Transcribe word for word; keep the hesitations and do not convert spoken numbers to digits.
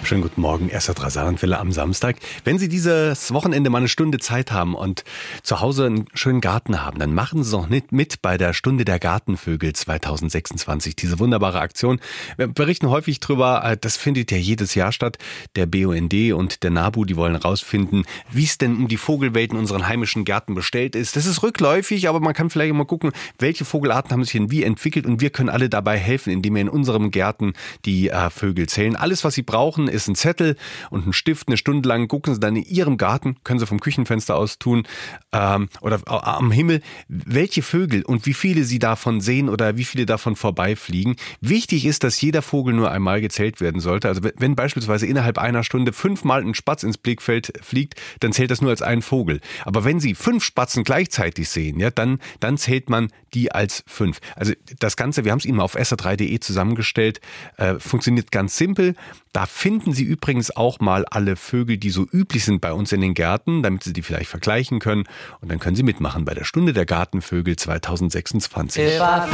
Schönen guten Morgen, erster Dreisalenwelle am Samstag. Wenn Sie dieses Wochenende mal eine Stunde Zeit haben und zu Hause einen schönen Garten haben, dann machen Sie doch nicht mit bei der Stunde der Gartenvögel zwanzig sechsundzwanzig. Diese wunderbare Aktion. Wir berichten häufig drüber, das findet ja jedes Jahr statt. Der B U N D und der NABU, die wollen rausfinden, wie es denn um die Vogelwelt in unseren heimischen Gärten bestellt ist. Das ist rückläufig, aber man kann vielleicht mal gucken, welche Vogelarten haben sich denn wie entwickelt, und wir können alle dabei helfen, indem wir in unserem Garten die äh, Vögel zählen. Alles, was Sie brauchen, ist ein Zettel und ein Stift. Eine Stunde lang gucken Sie dann in Ihrem Garten, können Sie vom Küchenfenster aus tun, ähm, oder am Himmel, welche Vögel und wie viele Sie davon sehen oder wie viele davon vorbeifliegen. Wichtig ist, dass jeder Vogel nur einmal gezählt werden sollte. Also wenn beispielsweise innerhalb einer Stunde fünfmal ein Spatz ins Blickfeld fliegt, dann zählt das nur als ein Vogel. Aber wenn Sie fünf Spatzen gleichzeitig sehen, ja, dann, dann zählt man die als fünf. Also das Ganze, wir haben es Ihnen mal auf S R drei punkt de zusammengestellt, äh, funktioniert ganz simpel. Da finden Sie übrigens auch mal alle Vögel, die so üblich sind bei uns in den Gärten, damit Sie die vielleicht vergleichen können. Und dann können Sie mitmachen bei der Stunde der Gartenvögel zwanzig sechsundzwanzig.